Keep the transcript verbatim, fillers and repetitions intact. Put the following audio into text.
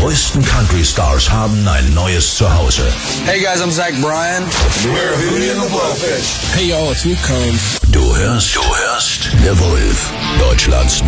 größten Country-Stars haben ein neues Zuhause. Hey guys, I'm Zach Bryan. We're Hootie and the Blowfish. Hey y'all, it's Luke Combs. Du hörst, du hörst The Wolf, Deutschlands